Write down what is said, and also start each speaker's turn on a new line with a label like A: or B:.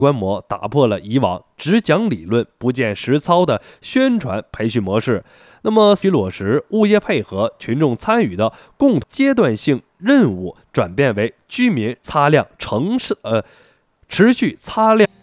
A: 观摩打破了以往只讲理论不见实操的宣传培训模式，那么落实物业配合、群众参与的共阶段性任务，转变为居民擦亮持续擦亮